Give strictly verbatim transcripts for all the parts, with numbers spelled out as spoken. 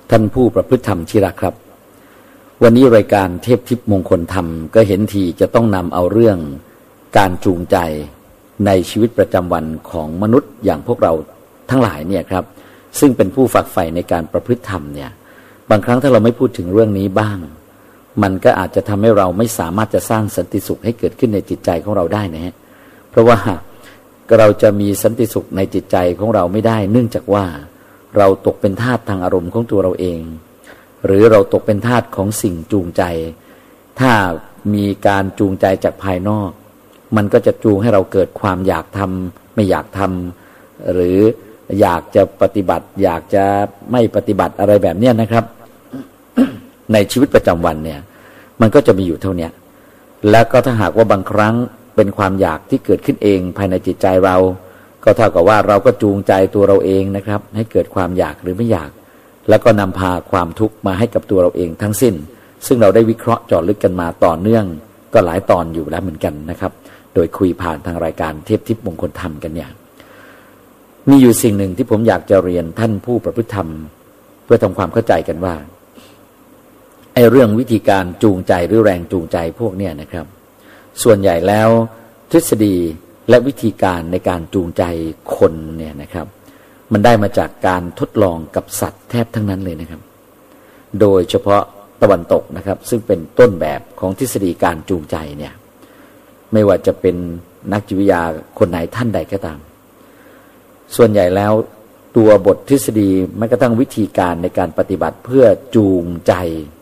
ท่านผู้ประพฤติธรรมที่รักครับวันนี้รายการเทพทิพย์มงคลธรรมก็เห็นทีจะต้องนำเอาเรื่องการจูงใจในชีวิตประจำวันของมนุษย์อย่างพวกเราทั้งหลายเนี่ยครับซึ่งเป็นผู้ฝักใฝ่ในการประพฤติธรรมเนี่ยบางครั้งถ้าเราไม่พูดถึงเรื่องนี้บ้างมันก็อาจจะทำให้เราไม่สามารถจะสร้างสันติสุขให้เกิดขึ้นในจิตใจของเราได้นะฮะเพราะว่าเราจะมีสันติสุขในจิตใจของเราไม่ได้เนื่องจากว่าเราตกเป็นทาสทางอารมณ์ของตัวเราเองหรือเราตกเป็นทาสของสิ่งจูงใจถ้ามีการจูงใจจากภายนอกมันก็จะจูงให้เราเกิดความอยากทำไม่อยากทำหรืออยากจะปฏิบัติอยากจะไม่ปฏิบัติอะไรแบบนี้นะครับ ในชีวิตประจำวันเนี่ยมันก็จะมีอยู่เท่านี้แล้วก็ถ้าหากว่าบางครั้งเป็นความอยากที่เกิดขึ้นเองภายในจิตใจเราก็เท่ากับว่าเราก็จูงใจตัวเราเองนะครับให้เกิดความอยากหรือไม่อยากแล้วก็นำพาความทุกข์มาให้กับตัวเราเองทั้งสิ้นซึ่งเราได้วิเคราะห์เจาะลึกกันมาต่อเนื่องก็หลายตอนอยู่แล้วเหมือนกันนะครับโดยคุยผ่านทางรายการเทพทิพย์มงคลธรรมกันเนี่ยมีอยู่สิ่งหนึ่งที่ผมอยากจะเรียนท่านผู้ประพฤติธรรมเพื่อทำความเข้าใจกันว่าไอ้เรื่องวิธีการจูงใจหรือแรงจูงใจพวกเนี้ยนะครับส่วนใหญ่แล้วทฤษฎีและวิธีการในการจูงใจคนเนี่ยนะครับมันได้มาจากการทดลองกับสัตว์แทบทั้งนั้นเลยนะครับโดยเฉพาะตะวันตกนะครับซึ่งเป็นต้นแบบของทฤษฎีการจูงใจเนี่ยไม่ว่าจะเป็นนักจิตวิทยาคนไหนท่านใดก็ตามส่วนใหญ่แล้วตัวบททฤษฎีแม้กระทั่งวิธีการในการปฏิบัติเพื่อจูงใจ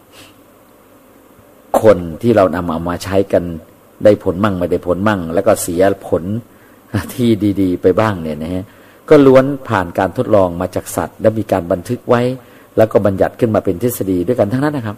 คนที่เรานำเอามาใช้กันได้ผลมั่งไม่ได้ผลมั่งแล้วก็เสียผลที่ดีๆไปบ้างเนี่ยนะฮะก็ล้วนผ่านการทดลองมาจากสัตว์และมีการบันทึกไว้แล้วก็บัญญัติขึ้นมาเป็นทฤษฎีด้วยกันทั้งนั้นนะครับ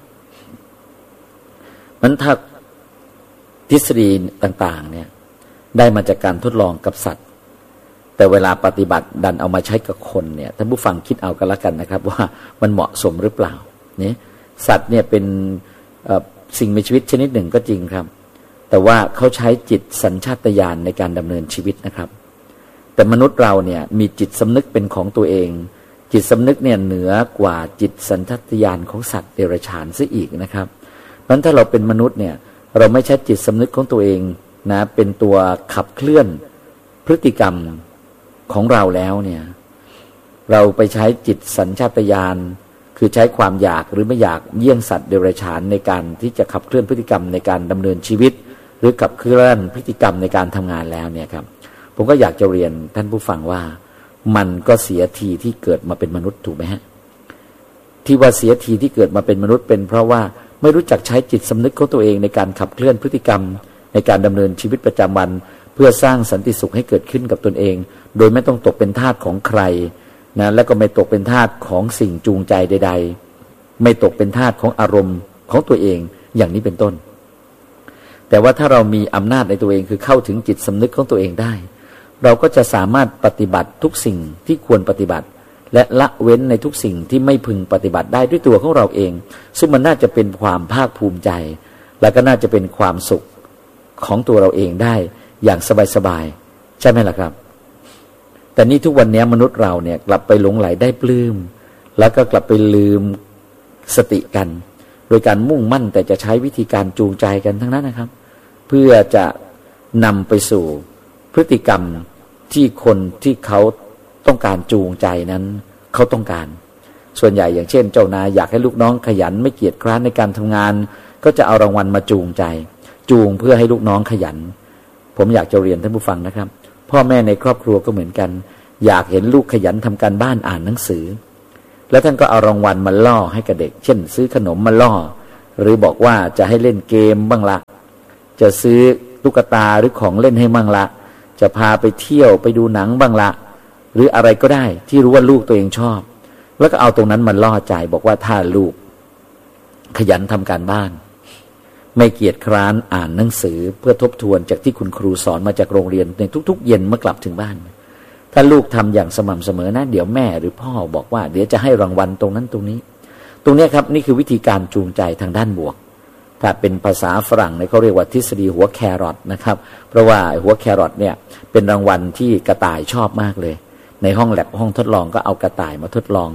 มันถ้าทฤษฎีต่างๆเนี่ยได้มาจากการทดลองกับสัตว์แต่เวลาปฏิบัติดันเอามาใช้กับคนเนี่ยท่านผู้ฟังคิดเอากันละกันนะครับว่ามันเหมาะสมหรือเปล่าเนี่ยสัตว์เนี่ยเป็นสิ่งมีชีวิตชนิดหนึ่งก็จริงครับแต่ว่าเขาใช้จิตสัญชาตญาณในการดำเนินชีวิตนะครับแต่มนุษย์เราเนี่ยมีจิตสำนึกเป็นของตัวเองจิตสำนึกเนี่ยเหนือกว่าจิตสัญชาตญาณของสัตว์เดรัจฉานซะอีกนะครับเพราะฉะนั้นถ้าเราเป็นมนุษย์เนี่ยเราไม่ใช้จิตสำนึกของตัวเองนะเป็นตัวขับเคลื่อนพฤติกรรมของเราแล้วเนี่ยเราไปใช้จิตสัญชาตญาณคือใช้ความอยากหรือไม่อยากเยี่ยงสัตว์เดรัจฉานในการที่จะขับเคลื่อนพฤติกรรมในการดำเนินชีวิตหรือขับเคลื่อนพฤติกรรมในการทำงานแล้วเนี่ยครับผมก็อยากจะเรียนท่านผู้ฟังว่ามันก็เสียทีที่เกิดมาเป็นมนุษย์ถูกไหมฮะที่ว่าเสียทีที่เกิดมาเป็นมนุษย์เป็นเพราะว่าไม่รู้จักใช้จิตสำนึกของตัวเองในการขับเคลื่อนพฤติกรรมในการดำเนินชีวิตประจำวันเพื่อสร้างสันติสุขให้เกิดขึ้นกับตนเองโดยไม่ต้องตกเป็นทาสของใครนะและก็ไม่ตกเป็นทาสของสิ่งจูงใจใดๆไม่ตกเป็นทาสของอารมณ์ของตัวเองอย่างนี้เป็นต้นแต่ว่าถ้าเรามีอำนาจในตัวเองคือเข้าถึงจิตสำนึกของตัวเองได้เราก็จะสามารถปฏิบัติทุกสิ่งที่ควรปฏิบัติและละเว้นในทุกสิ่งที่ไม่พึงปฏิบัติได้ด้วยตัวของเราเองซึ่งมันน่าจะเป็นความภาคภูมิใจและก็น่าจะเป็นความสุขของตัวเราเองได้อย่างสบายๆใช่ไหมล่ะครับแต่นี่ทุกวันนี้มนุษย์เราเนี่ยกลับไปหลงไหลได้ปลื้มแล้วก็กลับไปลืมสติกันโดยการมุ่งมั่นแต่จะใช้วิธีการจูงใจกันทั้งนั้นนะครับเพื่อจะนำไปสู่พฤติกรรมที่คนที่เขาต้องการจูงใจนั้นเขาต้องการส่วนใหญ่อย่างเช่นเจ้านายอยากให้ลูกน้องขยันไม่เกียจคร้านในการทำงานก็จะเอารางวัลมาจูงใจจูงเพื่อให้ลูกน้องขยันผมอยากจะเรียนท่านผู้ฟังนะครับพ่อแม่ในครอบครัวก็เหมือนกันอยากเห็นลูกขยันทำการบ้านอ่านหนังสือแล้วท่านก็เอารางวัลมาล่อให้กับเด็กเช่นซื้อขนมมาล่อหรือบอกว่าจะให้เล่นเกมบ้างละจะซื้อตุ๊กตาหรือของเล่นให้บ้างละจะพาไปเที่ยวไปดูหนังบ้างละหรืออะไรก็ได้ที่รู้ว่าลูกตัวเองชอบแล้วก็เอาตรงนั้นมาล่อใจบอกว่าถ้าลูกขยันทำการบ้านไม่เกียจคร้านอ่านหนังสือเพื่อทบทวนจากที่คุณครูสอนมาจากโรงเรียนในทุกๆเย็นเมื่อกลับถึงบ้านถ้าลูกทำอย่างสม่ำเสมอนะเดี๋ยวแม่หรือพ่อบอกว่าเดี๋ยวจะให้รางวัลตรงนั้นตรงนี้ตรงนี้ครับนี่คือวิธีการจูงใจทางด้านบวกถ้าเป็นภาษาฝรั่งเนี่ยเขาเรียกว่าทฤษฎีหัวแครอทนะครับเพราะว่าหัวแครอทเนี่ยเป็นรางวัลที่กระต่ายชอบมากเลยในห้องแลบห้องทดลองก็เอากระต่ายมาทดลอง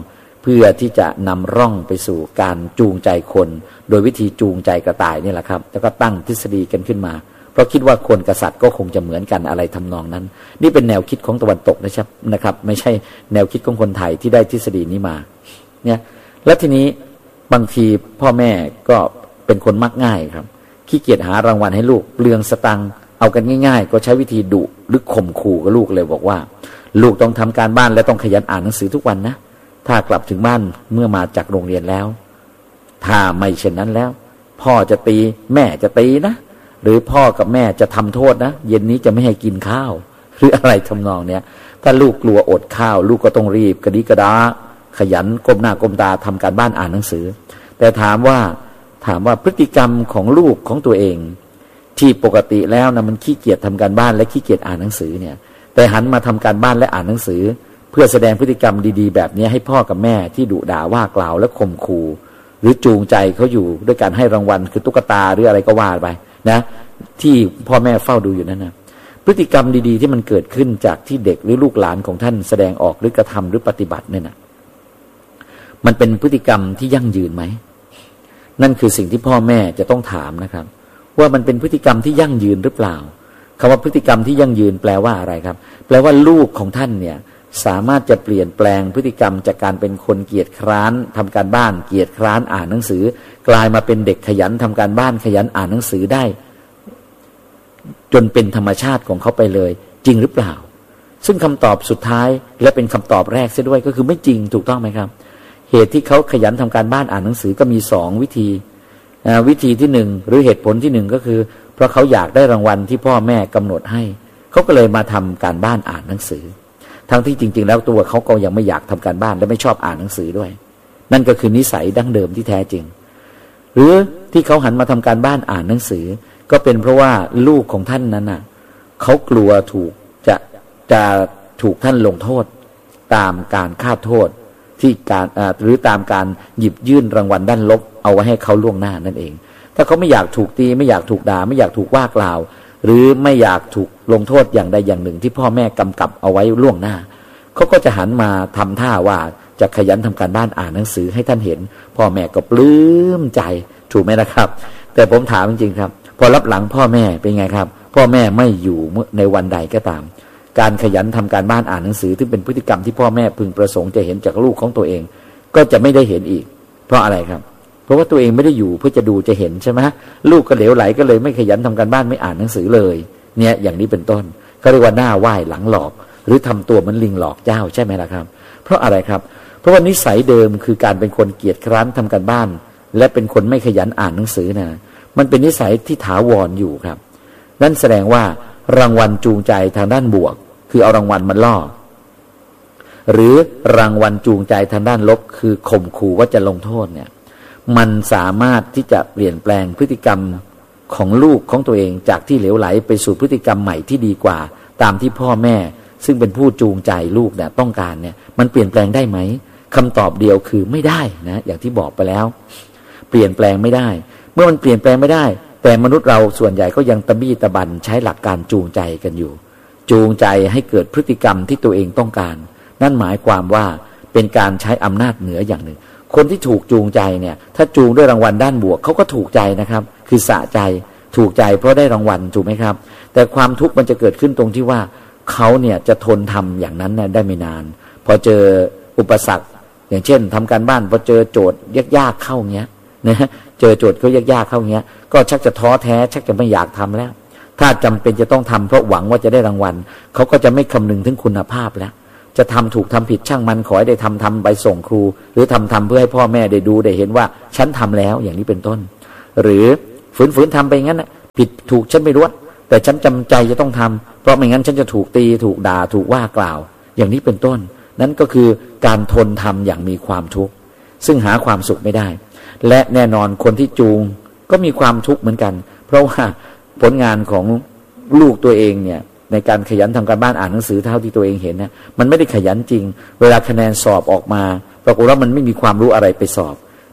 เพื่อที่จะนำร่องไปสู่การจูงใจคนโดยวิธีจูงใจกระต่ายนี่แหละครับแล้วก็ตั้งทฤษฎีกันขึ้นมาเพราะคิดว่าคนกับสัตว์ก็คงจะเหมือนกันอะไรทำนองนั้นนี่เป็นแนวคิดของตะวันตกนะครับนะครับไม่ใช่แนวคิดของคนไทยที่ได้ทฤษฎีนี้มาเนี่ยแล้วทีนี้บางทีพ่อแม่ก็เป็นคนมักง่ายครับขี้เกียจหารางวัลให้ลูกเปลืองสตังค์เอากันง่ายๆก็ใช้วิธีดุหรือข่มขู่กับลูกเลยบอกว่าลูกต้องทำการบ้านและต้องขยันอ่านหนังสือทุกวันนะถ้ากลับถึงบ้านเมื่อมาจากโรงเรียนแล้วถ้าไม่เช่นนั้นแล้วพ่อจะตีแม่จะตีนะหรือพ่อกับแม่จะทำโทษนะเย็นนี้จะไม่ให้กินข้าวหรืออะไรทำนองเนี้ยถ้าลูกกลัวอดข้าวลูกก็ต้องรีบกระดิกระดาขยันก้มหน้าก้มตาทำการบ้านอ่านหนังสือแต่ถามว่าถามว่าพฤติกรรมของลูกของตัวเองที่ปกติแล้วนะมันขี้เกียจทำการบ้านและขี้เกียจอ่านหนังสือเนี่ยแต่หันมาทำการบ้านและอ่านหนังสือเพื่อแสดงพฤติกรรมดีๆแบบนี้ให้พ่อกับแม่ที่ดุด่าว่ากล่าวและข่มขู่หรือจูงใจเขาอยู่ด้วยการให้รางวัลคือตุ๊กตาหรืออะไรก็ว่าไปนะที่พ่อแม่เฝ้าดูอยู่นั่นนะพฤติกรรมดีๆที่มันเกิดขึ้นจากที่เด็กหรือลูกหลานของท่านแสดงออกหรือกระทำหรือปฏิบัติเนี่ยนะมันเป็นพฤติกรรมที่ยั่งยืนไหมนั่นคือสิ่งที่พ่อแม่จะต้องถามนะครับว่ามันเป็นพฤติกรรมที่ยั่งยืนหรือเปล่าคำว่าพฤติกรรมที่ยั่งยืนแปลว่าอะไรครับแปลว่าลูกของท่านเนี่ยสามารถจะเปลี่ยนแปลงพฤติกรรมจากการเป็นคนเกียจคร้านทำการบ้านเกียจคร้านอ่านหนังสือกลายมาเป็นเด็กขยันทำการบ้านขยันอ่านหนังสือได้จนเป็นธรรมชาติของเขาไปเลยจริงหรือเปล่าซึ่งคำตอบสุดท้ายและเป็นคำตอบแรกเสียด้วยก็คือไม่จริงถูกต้องไหมครับเหตุที่เขาขยันทำการบ้านอ่านหนังสือก็มีสองวิธีวิธีที่หนึ่งหรือเหตุผลที่หนึ่งก็คือเพราะเขาอยากได้รางวัลที่พ่อแม่กำหนดให้เขาก็เลยมาทำการบ้านอ่านหนังสือทั้งที่จริงๆแล้วตัวเขาก็ยังไม่อยากทำการบ้านและไม่ชอบอ่านหนังสือด้วยนั่นก็คือนิสัยดั้งเดิมที่แท้จริงหรือที่เขาหันมาทำการบ้านอ่านหนังสือก็เป็นเพราะว่าลูกของท่านนั้นน่ะเขากลัวถูกจะจะถูกท่านลงโทษตามการฆาตโทษที่การหรือตามการหยิบยื่นรางวัลด้านลบเอาไว้ให้เขาล่วงหน้านั่นเองถ้าเขาไม่อยากถูกตีไม่อยากถูกด่าไม่อยากถูกว่ากล่าวหรือไม่อยากถูกลงโทษอย่างใดอย่างหนึ่งที่พ่อแม่กำกับเอาไว้ล่วงหน้าเขาก็จะหันมาทำท่าว่าจะขยันทำการบ้านอ่านหนังสือให้ท่านเห็นพ่อแม่ก็ปลื้มใจถูกไหมนะครับแต่ผมถามจริงๆครับพอรับหลังพ่อแม่เป็นไงครับพ่อแม่ไม่อยู่ในวันใดก็ตามการขยันทำการบ้านอ่านหนังสือที่เป็นพฤติกรรมที่พ่อแม่พึงประสงค์จะเห็นจากลูกของตัวเองก็จะไม่ได้เห็นอีกเพราะอะไรครับเพราะว่าตัวเองไม่ได้อยู่เพื่อจะดูจะเห็นใช่ไหมลูกก็เหลวไหลก็เลยไม่ขยันทำการบ้านไม่อ่านหนังสือเลยเนี่ยอย่างนี้เป็นต้นเขาเรียกว่าหน้าไหว้หลังหลอกหรือทำตัวเหมือนลิงหลอกเจ้าใช่ไหมล่ะครับเพราะอะไรครับเพราะว่านิสัยเดิมคือการเป็นคนเกียจคร้านทำการบ้านและเป็นคนไม่ขยันอ่านหนังสือนะมันเป็นนิสัยที่ถาวรอยู่ครับนั่นแสดงว่ารางวัลจูงใจทางด้านบวกคือเอารางวัลมาล่อหรือรางวัลจูงใจทางด้านลบคือข่มขู่ว่าจะลงโทษเนี่ยมันสามารถที่จะเปลี่ยนแปลงพฤติกรรมของลูกของตัวเองจากที่เหลวไหลไปสู่พฤติกรรมใหม่ที่ดีกว่าตามที่พ่อแม่ซึ่งเป็นผู้จูงใจลูกเนี่ยต้องการเนี่ยมันเปลี่ยนแปลงได้ไหมคำตอบเดียวคือไม่ได้นะอย่างที่บอกไปแล้วเปลี่ยนแปลงไม่ได้เมื่อมันเปลี่ยนแปลงไม่ได้แต่มนุษย์เราส่วนใหญ่ก็ยังตะบี้ตะบันใช้หลักการจูงใจกันอยู่จูงใจให้เกิดพฤติกรรมที่ตัวเองต้องการนั่นหมายความว่าเป็นการใช้อำนาจเหนืออย่างหนึ่งคนที่ถูกจูงใจเนี่ยถ้าจูงด้วยรางวัลด้านบวกเขาก็ถูกใจนะครับคือสะใจถูกใจเพราะได้รางวัลถูกไหมครับแต่ความทุกข์มันจะเกิดขึ้นตรงที่ว่าเขาเนี่ยจะทนทำอย่างนั้นได้ไม่นานพอเจออุปสรรคอย่างเช่นทำการบ้านพอเจอโจทย์ยากๆเข้าเงี้ยนะเจอโจทย์เขายากๆเข้าเงี้ยก็ชักจะท้อแท้ชักจะไม่อยากทำแล้วถ้าจำเป็นจะต้องทำเพราะหวังว่าจะได้รางวัลเขาก็จะไม่คำนึงถึงคุณภาพแล้วจะทำถูกทำผิดช่างมันขอให้ได้ทำทำไปส่งครูหรือทำทำเพื่อให้พ่อแม่ได้ดูได้เห็นว่าฉันทำแล้วอย่างนี้เป็นต้นหรือฝืนๆทำไปงั้นนะผิดถูกฉันไม่รู้แต่ฉันจำใจจะต้องทำเพราะไม่งั้นฉันจะถูกตีถูกด่าถูกว่ากล่าวอย่างนี้เป็นต้นนั่นก็คือการทนทำอย่างมีความทุกข์ซึ่งหาความสุขไม่ได้และแน่นอนคนที่จูงก็มีความทุกข์เหมือนกันเพราะว่าผลงานของลูกตัวเองเนี่ยในการขยันทำการบ้านอ่านหนังสือเท่าที่ตัวเองเห็นนะมันไม่ได้ขยันจริงเวลาคะแนนสอบออกมาปรากฏว่ามันไม่มีความรู้อะไรไปสอบ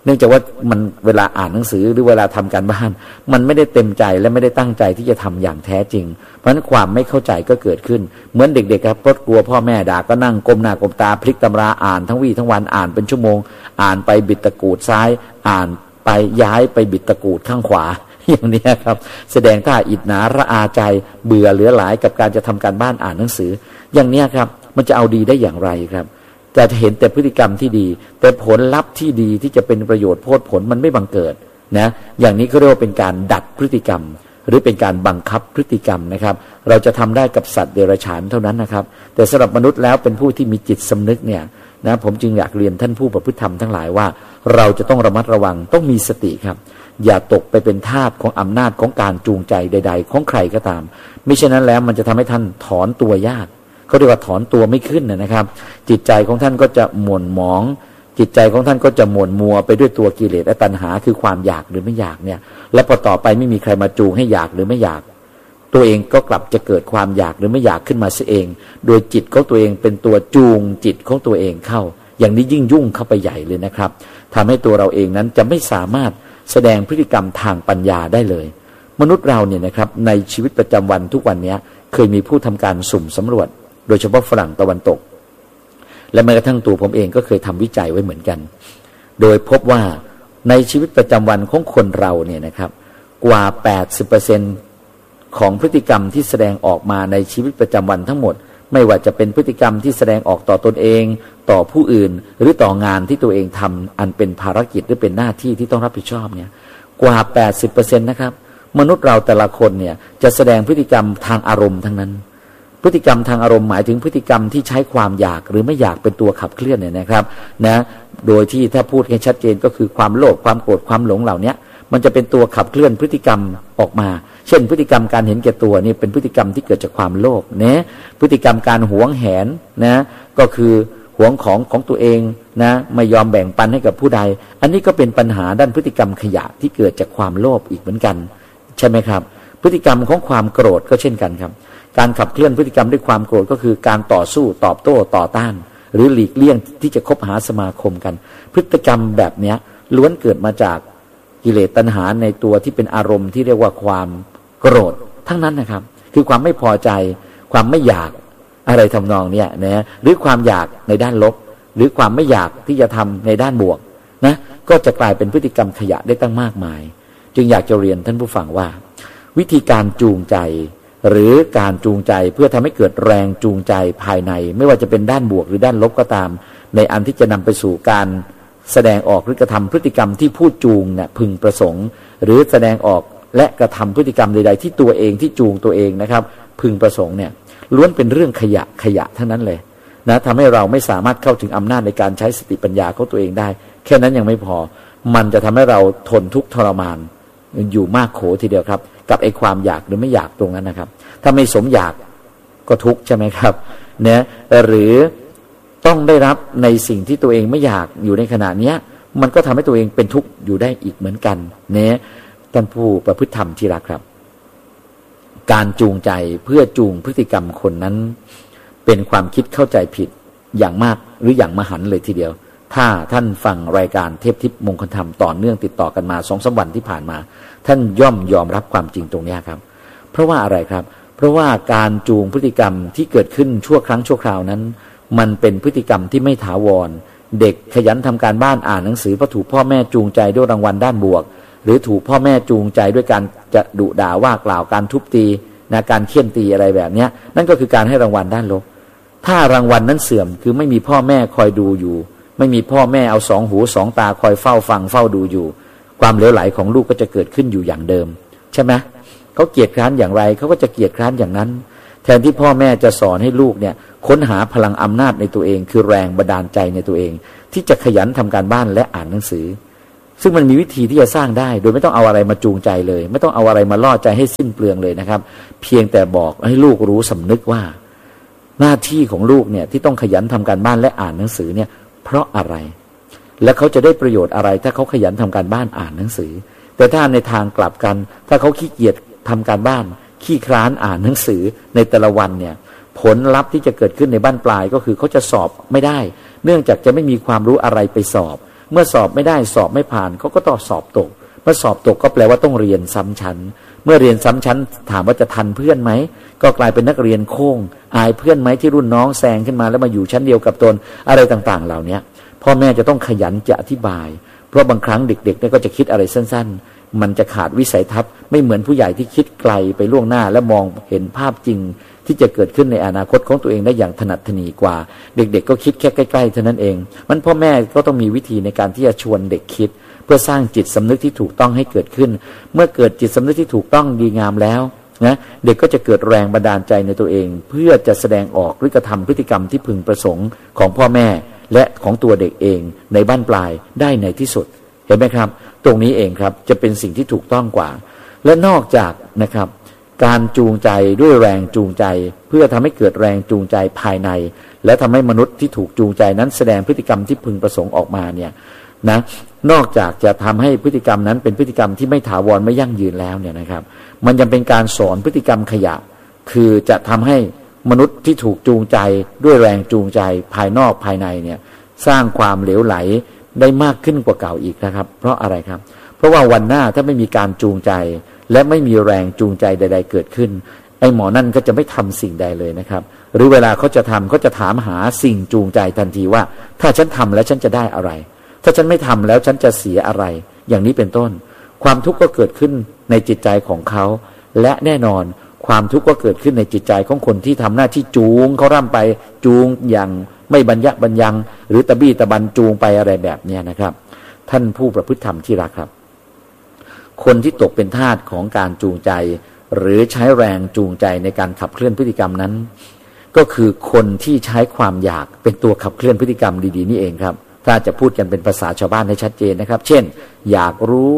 เนื่องจากว่ามันเวลาอ่านหนังสือหรือเวลาทำการบ้านมันไม่ได้เต็มใจและไม่ได้ตั้งใจที่จะทำอย่างแท้จริงเพราะฉะนั้นความไม่เข้าใจก็เกิดขึ้นเหมือนเด็กๆครับเพราะกลัวพ่อแม่ด่าก็นั่งก้มหน้าก้มตาพลิกตำราอ่านทั้งวี่ทั้งวันอ่านเป็นชั่วโมงอ่านไปบิดตะกรูดซ้ายอ่านไปย้ายไปบิดตะกรูดข้างขวาอย่างนี้ครับแสดงท่าอิจฉาระอาใจเบื่อเหลือหลายกับการจะทำการบ้านอ่านหนังสืออย่างนี้ครับมันจะเอาดีได้อย่างไรครับจะเห็นแต่พฤติกรรมที่ดีแต่ผลลัพธ์ที่ดีที่จะเป็นประโยชน์โพดผลมันไม่บังเกิดนะอย่างนี้ก็เรียกว่าเป็นการดัดพฤติกรรมหรือเป็นการบังคับพฤติกรรมนะครับเราจะทำได้กับสัตว์เดรัจฉานเท่านั้นนะครับแต่สำหรับมนุษย์แล้วเป็นผู้ที่มีจิตสำนึกเนี่ยนะผมจึงอยากเรียนท่านผู้ประพฤติธรรมทั้งหลายว่าเราจะต้องระมัดระวังต้องมีสติครับอย่าตกไปเป็นทาสของอำนาจของการจูงใจใดๆของใครก็ตามมิฉะนั้นแล้วมันจะทำให้ท่านถอนตัวยากเขาเรียกว่าถอนตัวไม่ขึ้นนะครับจิตใจของท่านก็จะหม่นหมองจิตใจของท่านก็จะหม่นมัวไปด้วยตัวกิเลสและตัณหาคือความอยากหรือไม่อยากเนี่ยและพอต่อไปไม่มีใครมาจูงให้อยากหรือไม่อยากตัวเองก็กลับจะเกิดความอยากหรือไม่อยากขึ้นมาเสียเองโดยจิตของตัวเองเป็นตัวจูงจิตของตัวเองเข้าอย่างนี้ยิ่งยุ่งเข้าไปใหญ่เลยนะครับทำให้ตัวเราเองนั้นจะไม่สามารถแสดงพฤติกรรมทางปัญญาได้เลยมนุษย์เราเนี่ยนะครับในชีวิตประจำวันทุกวันนี้เคยมีผู้ทำการสุ่มสำรวจโดยเฉพาะฝรั่งตะวันตกและแม้กระทั่งตัวผมเองก็เคยทำวิจัยไว้เหมือนกันโดยพบว่าในชีวิตประจำวันของคนเราเนี่ยนะครับกว่า แปดสิบเปอร์เซ็นต์ ของพฤติกรรมที่แสดงออกมาในชีวิตประจำวันทั้งหมดไม่ว่าจะเป็นพฤติกรรมที่แสดงออกต่อตนเองต่อผู้อื่นหรือต่องานที่ตัวเองทำอันเป็นภารกิจหรือเป็นหน้าที่ที่ต้องรับผิดชอบเนี่ยกว่า แปดสิบเปอร์เซ็นต์ นะครับมนุษย์เราแต่ละคนเนี่ยจะแสดงพฤติกรรมทางอารมณ์ทั้งนั้นพฤติกรรมทางอารมณ์หมายถึงพฤติกรรมที่ใช้ความอยากหรือไม่อยากเป็นตัวขับเคลื่อนเนี่ยนะครับนะโดยที่ถ้าพูดให้ชัดเจนก็คือความโลภความโกรธความหลงเหล่านี้มันจะเป็นตัวขับเคลื่อนพฤติกรรมออกมาเช่นพฤติกรรมการเห็นแก่ตัวนี่เป็นพฤติกรรมที่เกิดจากความโลภนะพฤติกรรมการหวงแหนนะก็คือหวงของของตัวเองนะไม่ยอมแบ่งปันให้กับผู้ใดอันนี้ก็เป็นปัญหาด้านพฤติกรรมขยะที่เกิดจากความโลภอีกเหมือนกันใช่ไหมครับพฤติกรรมของความโกรธก็เช่นกันครับการขับเคลื่อนพฤติกรรมด้วยความโกรธก็คือการต่อสู้ตอบโต้ต่อต้านหรือหลีกเลี่ยงที่จะคบหาสมาคมกันพฤติกรรมแบบนี้ล้วนเกิดมาจากกิเลสตัณหาในตัวที่เป็นอารมณ์ที่เรียกว่าความโกรธทั้งนั้นนะครับคือความไม่พอใจความไม่อยากอะไรทำนองเนี้ยนะหรือความอยากในด้านลบหรือความไม่อยากที่จะทำในด้านบวกนะก็จะกลายเป็นพฤติกรรมขยะได้ตั้งมากมายจึงอยากจะเรียนท่านผู้ฟังว่าวิธีการจูงใจหรือการจูงใจเพื่อทำให้เกิดแรงจูงใจภายในไม่ว่าจะเป็นด้านบวกหรือด้านลบก็ตามในอันที่จะนำไปสู่การแสดงออกหรือกระทำพฤติกรรมที่ผู้จูงเนี่ยพึงประสงค์หรือแสดงออกและกระทำพฤติกรรมใดๆที่ตัวเองที่จูงตัวเองนะครับพึงประสงค์เนี่ยล้วนเป็นเรื่องขยะขยะทั้งนั้นเลยนะทำให้เราไม่สามารถเข้าถึงอำนาจในการใช้สติปัญญาของตัวเองได้แค่นั้นยังไม่พอมันจะทำให้เราทนทุกข์ทรมานอยู่มากโขทีเดียวครับกับไอ้ความอยากหรือไม่อยากตรงนั้นนะครับถ้าไม่สมอยากก็ทุกข์ใช่ไหมครับเนี่ยหรือต้องได้รับในสิ่งที่ตัวเองไม่อยากอยู่ในขณะนี้มันก็ทำให้ตัวเองเป็นทุกข์อยู่ได้อีกเหมือนกันเนี่ยท่านผู้ประพฤติธรรมที่รักครับการจูงใจเพื่อจูงพฤติกรรมคนนั้นเป็นความคิดเข้าใจผิดอย่างมากหรืออย่างมหันต์เลยทีเดียวถ้าท่านฟังรายการเทพทิพย์มงคลธรรมต่อเนื่องติดต่อกันมา สองถึงสาม วันที่ผ่านมาท่านย่อมยอมรับความจริงตรงนี้ครับเพราะว่าอะไรครับเพราะว่าการจูงพฤติกรรมที่เกิดขึ้นชั่วครั้งชั่วคราวนั้นมันเป็นพฤติกรรมที่ไม่ถาวรเด็กขยันทำการบ้านอ่านหนังสือเพราะถูกพ่อแม่จูงใจด้วยรางวัลด้านบวกหรือถูกพ่อแม่จูงใจด้วยการจะดุด่าว่ากล่าวการทุบตีนะการเฆี่ยนตีอะไรแบบนี้นั่นก็คือการให้รางวัลด้านลบถ้ารางวัลนั้นเสื่อมคือไม่มีพ่อแม่คอยดูอยู่ไม่มีพ่อแม่เอาสองหูสองตาคอยเฝ้าฟังเฝ้าดูอยู่ความเหลวไหลของลูกก็จะเกิดขึ้นอยู่อย่างเดิมใช่ไหมเขาเกียจคร้านอย่างไรเขาก็จะเกียจคร้านอย่างนั้นแทนที่พ่อแม่จะสอนให้ลูกเนี่ยค้นหาพลังอำนาจในตัวเองคือแรงบันดาลใจในตัวเองที่จะขยันทำการบ้านและอ่านหนังสือซึ่งมันมีวิธีที่จะสร้างได้โดยไม่ต้องเอาอะไรมาจูงใจเลยไม่ต้องเอาอะไรมาล่อใจให้สิ้นเปลืองเลยนะครับเพียงแต่บอกให้ลูกรู้สำนึกว่าหน้าที่ของลูกเนี่ยที่ต้องขยันทำการบ้านและอ่านหนังสือเนี่ยเพราะอะไรและเขาจะได้ประโยชน์อะไรถ้าเขาขยันทำการบ้านอ่านหนังสือแต่ถ้าในทางกลับกันถ้าเขาขี้เกียจทำการบ้านขี้คร้านอ่านหนังสือในแต่ละวันเนี่ยผลลัพธ์ที่จะเกิดขึ้นในบ้านปลายก็คือเขาจะสอบไม่ได้เนื่องจากจะไม่มีความรู้อะไรไปสอบเมื่อสอบไม่ได้สอบไม่ผ่านเขาก็ต้องสอบตกเมื่อสอบตกก็แปลว่าต้องเรียนซ้ำชั้นเมื่อเรียนซ้ำชั้นถามว่าจะทันเพื่อนไหมก็กลายเป็นนักเรียนโค้งอายเพื่อนไหมที่รุ่นน้องแซงขึ้นมาแล้วมาอยู่ชั้นเดียวกับตนอะไรต่างๆเหล่านี้พ่อแม่จะต้องขยันจะอธิบายเพราะบางครั้งเด็กๆเนี่ยก็จะคิดอะไรสั้นๆมันจะขาดวิสัยทัศน์ไม่เหมือนผู้ใหญ่ที่คิดไกลไปล่วงหน้าและมองเห็นภาพจริงที่จะเกิดขึ้นในอนาคตของตัวเองได้อย่างถนัดถนีกว่าเด็กๆก็คิดแค่ใกล้ๆเท่านั้นเองมันพ่อแม่ก็ต้องมีวิธีในการที่จะชวนเด็กคิดเพื่อสร้างจิตสำนึกที่ถูกต้องให้เกิดขึ้นเมื่อเกิดจิตสำนึกที่ถูกต้องดีงามแล้วนะเด็กก็จะเกิดแรงบันดาลใจในตัวเองเพื่อจะแสดงออกหรือกระทำพฤติกรรมที่พึงประสงค์ของพ่อแม่และของตัวเด็กเองในบ้านปลายได้ในที่สุดเห็นไหมครับตรงนี้เองครับจะเป็นสิ่งที่ถูกต้องกว่าและนอกจากนะครับการจูงใจด้วยแรงจูงใจเพื่อทำให้เกิดแรงจูงใจภายในและทำให้มนุษย์ที่ถูกจูงใจนั้นแสดงพฤติกรรมที่พึงประสงค์ออกมาเนี่ยนะนอกจากจะทำให้พฤติกรรมนั้นเป็นพฤติกรรมที่ไม่ถาวรไม่ยั่งยืนแล้วเนี่ยนะครับมันยังเป็นการสอนพฤติกรรมขยะคือจะทำให้มนุษย์ที่ถูกจูงใจด้วยแรงจูงใจภายนอกภายในเนี่ยสร้างความเหลวไหลได้มากขึ้นกว่าเก่าอีกนะครับเพราะอะไรครับเพราะว่าวันหน้าถ้าไม่มีการจูงใจและไม่มีแรงจูงใจใดๆเกิดขึ้นไอ้หมอนั่นก็จะไม่ทำสิ่งใดเลยนะครับหรือเวลาเขาจะทำเขาจะถามหาสิ่งจูงใจทันทีว่าถ้าฉันทำแล้วฉันจะได้อะไรถ้าฉันไม่ทำแล้วฉันจะเสียอะไรอย่างนี้เป็นต้นความทุกข์ก็เกิดขึ้นในจิตใจของเขาและแน่นอนความทุกข์ก็เกิดขึ้นในจิตใจของคนที่ทำหน้าที่จูงเขาร่ำไปจูงอย่างไม่บรรยะบรรยังหรือตะบี้ตะบันจูงไปอะไรแบบนี้นะครับท่านผู้ประพฤติธรรมที่รักครับคนที่ตกเป็นทาสของการจูงใจหรือใช้แรงจูงใจในการขับเคลื่อนพฤติกรรมนั้นก็คือคนที่ใช้ความอยากเป็นตัวขับเคลื่อนพฤติกรรมดีๆนี่เองครับถ้าจะพูดกันเป็นภาษาชาวบ้านให้ชัดเจนนะครับเช่นอยากรู้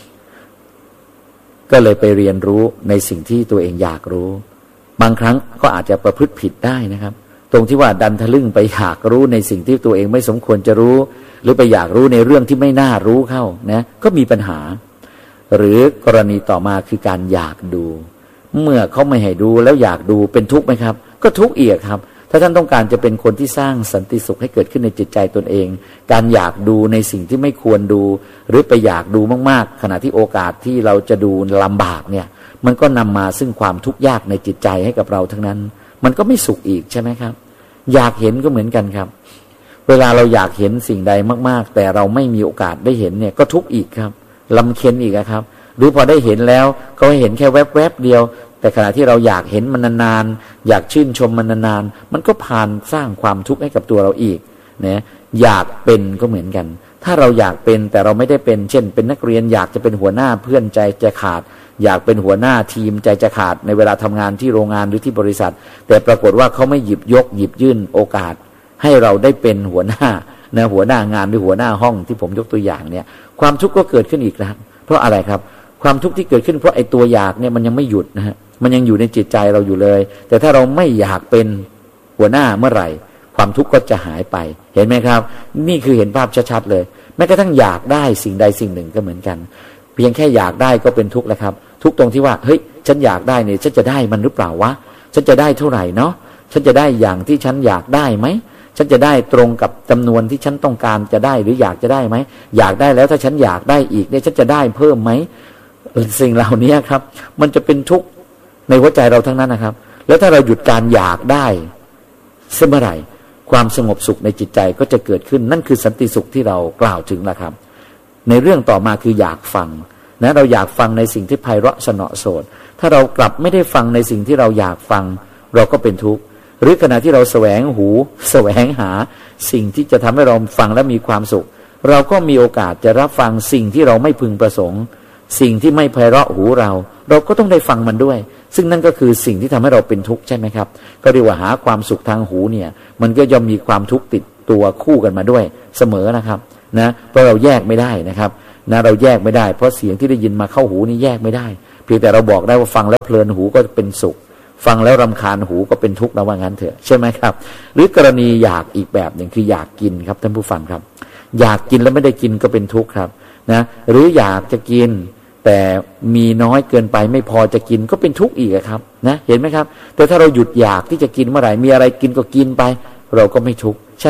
ก็เลยไปเรียนรู้ในสิ่งที่ตัวเองอยากรู้บางครั้งก็อาจจะประพฤติผิดได้นะครับตรงที่ว่าดันทะลึ่งไปอยากรู้ในสิ่งที่ตัวเองไม่สมควรจะรู้หรือไปอยากรู้ในเรื่องที่ไม่น่ารู้เข้านะก็มีปัญหาหรือกรณีต่อมาคือการอยากดูเมื่อเขาไม่ให้ดูแล้วอยากดูเป็นทุกข์ไหมครับก็ทุกข์อีกครับถ้าท่านต้องการจะเป็นคนที่สร้างสันติสุขให้เกิดขึ้นในจิตใจตนเองการอยากดูในสิ่งที่ไม่ควรดูหรือไปอยากดูมากๆขณะที่โอกาสที่เราจะดูลำบากเนี่ยมันก็นำมาซึ่งความทุกข์ยากในจิตใจให้กับเราทั้งนั้นมันก็ไม่สุขอีกใช่ไหมครับอยากเห็นก็เหมือนกันครับเวลาเราอยากเห็นสิ่งใดมากๆแต่เราไม่มีโอกาสได้เห็นเนี่ยก็ทุกข์อีกครับลำเค็ญอีกครับหรือพอได้เห็นแล้วก็เห็นแค่แวบๆเดียวแต่ขณะที่เราอยากเห็นมันนานๆอยากชื่นชมมันนานๆมันก็ผ่านสร้างความทุกข์ให้กับตัวเราอีกนะอยากเป็นก็เหมือนกันถ้าเราอยากเป็นแต่เราไม่ได้เป็นเช่นเป็นนักเรียนอยากจะเป็นหัวหน้าเพื่อนใจจะขาดอยากเป็นหัวหน้าทีมใจจะขาดในเวลาทำงานที่โรงงานหรือที่บริษัทแต่ปรากฏว่าเขาไม่หยิบยกหยิบยื่นโอกาสให้เราได้เป็นหัวหน้านะหัวหน้างานหรือหัวหน้าห้องที่ผมยกตัวอย่างเนี่ยความทุกข์ก็เกิดขึ้นอีกแล้วเพราะอะไรครับความทุกข์ที่เกิดขึ้นเพราะไอ้ตัวอยากเนี่ยมันยังไม่หยุดนะฮะมันยังอยู่ในจิตใจเราอยู่เลยแต่ถ้าเราไม่อยากเป็นหัวหน้าเมื่อไหร่ความทุกข์ก็จะหายไปเห็นไหมครับนี่คือเห็นภาพชัดๆเลยแม้กระทั่งอยากได้สิ่งใดสิ่งหนึ่งก็เหมือนกันเพียงแค่อยากได้ก็เป็นทุกข์แล้วครับทุกข์ตรงที่ว่าเฮ้ยฉันอยากได้เนี่ยฉันจะได้มันหรือเปล่าวะฉันจะได้เท่าไหร่เนาะฉันจะได้อย่างที่ฉันอยากได้ไหมฉันจะได้ตรงกับจำนวนที่ฉันต้องการจะได้หรืออยากจะได้ไหมอยากได้แล้วถ้าฉันอยากได้อีกเนี่ยฉันจะได้เพิ่มไหมสิ่งเหล่านี้ครับมันจะเป็นทุกข์ในหัวใจเราทั้งนั้นนะครับแล้วถ้าเราหยุดการอยากได้เมื่อไหร่ความสงบสุขในจิตใจก็จะเกิดขึ้นนั่นคือสันติสุขที่เรากล่าวถึงนะครับในเรื่องต่อมาคืออยากฟังนะเราอยากฟังในสิ่งที่ไพเราะสนอโสดถ้าเรากลับไม่ได้ฟังในสิ่งที่เราอยากฟังเราก็เป็นทุกข์หรือขณะที่เราแสวงหูแสวงหาสิ่งที่จะทำให้เราฟังและมีความสุขเราก็มีโอกาสจะรับฟังสิ่งที่เราไม่พึงประสงค์สิ่งที่ไม่ไพเราะหูเราเราก็ต้องได้ฟังมันด้วยซึ่งนั่นก็คือสิ่งที่ทำให้เราเป็นทุกข์ใช่ไหมครับก็เรียกว่าหาความสุขทางหูเนี่ยมันก็ย่อมมีความทุกข์ติดตัวคู่กันมาด้วยเสมอนะครับนะเพราะเราแยกไม่ได้นะครับนะเราแยกไม่ได้เพราะเสียงที่ได้ยินมาเข้าหูนี่แยกไม่ได้เพียงแต่เราบอกได้ว่าฟังแล้วเพลินหูก็เป็นสุขฟังแล้วรำคาญหูก็เป็นทุกข์นะว่างั้นเถอะใช่ไหมครับหรือกรณีอยากอีกแบบหนึ่งคืออยากกินครับท่านผู้ฟังครับอยากกินแล้วไม่ได้กินก็เป็นทุกข์ครับนะหรืออยากจะกินแต่มีน้อยเกินไปไม่พอจะกินก็เป็นทุกข์อีกครับนะเห็นไหมครับแต่ถ้าเราหยุดอยากที่จะกินเมื่อไหร่มีอะไรกินก็กินไปเราก็ไม่ทุกข์ใช่ไหมฮะ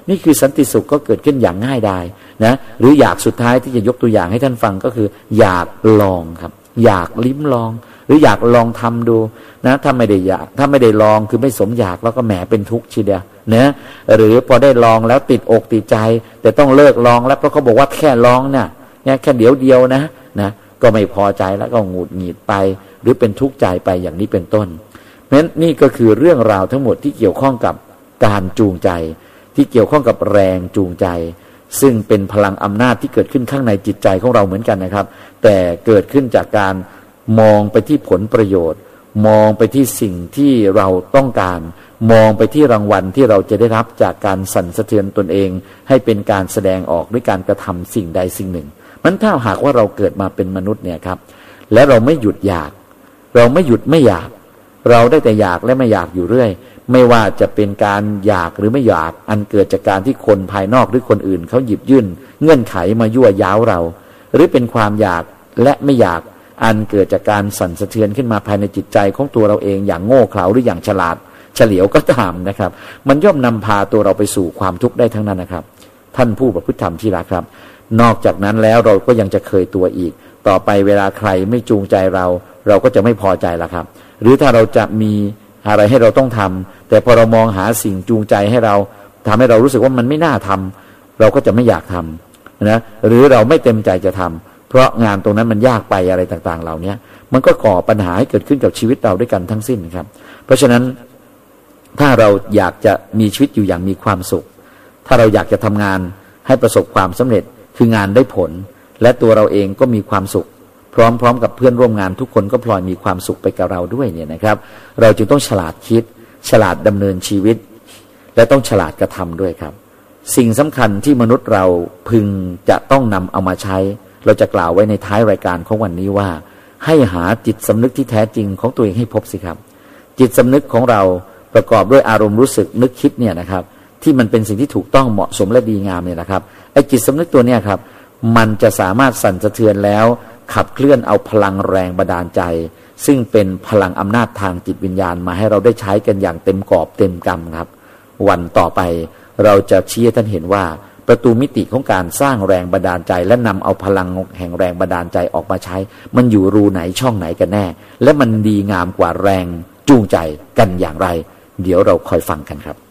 นี่คือสันติสุขก็เกิดขึ้นอย่างง่ายดายนะหรืออยากสุดท้ายที่จะยกตัวอย่างให้ท่านฟังก็คืออยากลองครับอยากลิ้มลองหรืออยากลองทำดูนะถ้าไม่ได้อยากถ้าไม่ได้ลองคือไม่สมอยากแล้วก็แหมเป็นทุกข์ทีเดียวนะหรือพอได้ลองแล้วติดอกติดใจแต่ต้องเลิกลองแล้วเพราะเขาบอกว่าแค่ลองเนี่ยแค่เดี๋ยวเดียวนะนะก็ไม่พอใจแล้วก็หงุดหงิดไปหรือเป็นทุกข์ใจไปอย่างนี้เป็นต้นเพราะฉะนั้นนี่ก็คือเรื่องราวทั้งหมดที่เกี่ยวข้องกับการจูงใจที่เกี่ยวข้องกับแรงจูงใจซึ่งเป็นพลังอำนาจที่เกิดขึ้นข้างในจิตใจของเราเหมือนกันนะครับแต่เกิดขึ้นจากการมองไปที่ผลประโยชน์มองไปที่สิ่งที่เราต้องการมองไปที่รางวัลที่เราจะได้รับจากการสั่นสะเทือนตนเองให้เป็นการแสดงออกด้วยการกระทำสิ่งใดสิ่งหนึ่งมันถ้าหากว่าเราเกิดมาเป็นมนุษย์เนี่ยครับและเราไม่หยุดอยากเราไม่หยุดไม่อยากเราได้แต่อยากและไม่อยากอยู่เรื่อยไม่ว่าจะเป็นการอยากหรือไม่อยากอันเกิดจากการที่คนภายนอกหรือคนอื่นเขาหยิบยื่นเงื่อนไขมายั่วย้าวเราหรือเป็นความอยากและไม่อยากอันเกิดจากการสั่นสะเทือนขึ้นมาภายในจิตใจของตัวเราเองอย่างโง่เขลาหรืออย่างฉลาดเฉลียวก็ตามนะครับมันย่อมนำพาตัวเราไปสู่ความทุกข์ได้ทั้งนั้นนะครับท่านผู้ประพฤติธรรมที่รักครับนอกจากนั้นแล้วเราก็ยังจะเคยตัวอีกต่อไปเวลาใครไม่จูงใจเราเราก็จะไม่พอใจละครับหรือถ้าเราจะมีอะไรให้เราต้องทำแต่พอเรามองหาสิ่งจูงใจให้เราทำให้เรารู้สึกว่ามันไม่น่าทำเราก็จะไม่อยากทำนะหรือเราไม่เต็มใจจะทำเพราะงานตรงนั้นมันยากไปอะไรต่างๆเหล่านี้มันก็ก่อปัญหาให้เกิดขึ้นกับชีวิตเราด้วยกันทั้งสิ้นครับเพราะฉะนั้นถ้าเราอยากจะมีชีวิตอยู่อย่างมีความสุขถ้าเราอยากจะทำงานให้ประสบความสำเร็จคืองานได้ผลและตัวเราเองก็มีความสุขพร้อมๆกับเพื่อนร่วมงานทุกคนก็พลอยมีความสุขไปกับเราด้วยเนี่ยนะครับเราจึงต้องฉลาดคิดฉลาดดำเนินชีวิตและต้องฉลาดกระทำด้วยครับสิ่งสำคัญที่มนุษย์เราพึงจะต้องนำเอามาใช้เราจะกล่าวไว้ในท้ายรายการของวันนี้ว่าให้หาจิตสำนึกที่แท้จริงของตัวเองให้พบสิครับจิตสำนึกของเราประกอบด้วยอารมณ์รู้สึกนึกคิดเนี่ยนะครับที่มันเป็นสิ่งที่ถูกต้องเหมาะสมและดีงามเนี่ยนะครับไอ้จิตสำนึกตัวเนี้ยครับมันจะสามารถสั่นสะเทือนแล้วขับเคลื่อนเอาพลังแรงบันดาลใจซึ่งเป็นพลังอำนาจทางจิตวิญญาณมาให้เราได้ใช้กันอย่างเต็มกอบเต็มกำครับวันต่อไปเราจะชี้ให้ท่านเห็นว่าประตูมิติของการสร้างแรงบันดาลใจและนำเอาพลังแห่งแรงบันดาลใจออกมาใช้มันอยู่รูไหนช่องไหนกันแน่และมันดีงามกว่าแรงจูงใจกันอย่างไรเดี๋ยวเราคอยฟังกันครับ